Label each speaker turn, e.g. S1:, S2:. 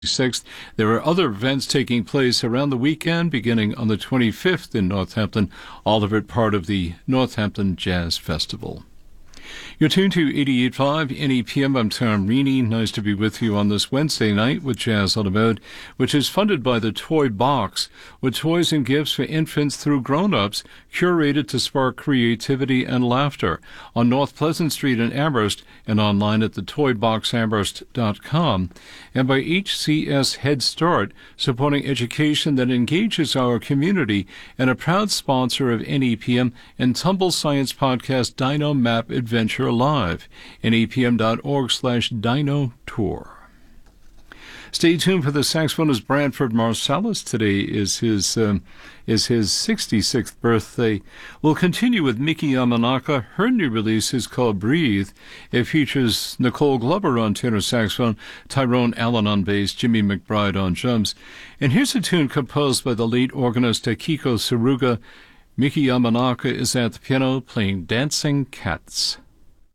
S1: 6th. There are other events taking place around the weekend, beginning on the 25th in Northampton, all of it part of the Northampton Jazz Festival. You're tuned to 88.5 NEPM. I'm Tom Reaney. Nice to be with you on this Wednesday night with Jazz on the Mode, which is funded by the Toy Box, with toys and gifts for infants through grown-ups, curated to spark creativity and laughter on North Pleasant Street in Amherst and online at thetoyboxamherst.com, and by HCS Head Start, supporting education that engages our community, and a proud sponsor of NEPM and Tumble Science podcast Dino Map Adventure Live, nepm.org/Dino Tour. Stay tuned for the saxophonist Branford Marsalis. Today is his 66th birthday. We'll continue with Miki Yamanaka. Her new release is called Breathe. It features Nicole Glover on tenor saxophone, Tyrone Allen on bass, Jimmy McBride on drums. And here's a tune composed by the late organist Akiko Saruga. Miki Yamanaka is at the piano playing Dancing Cats.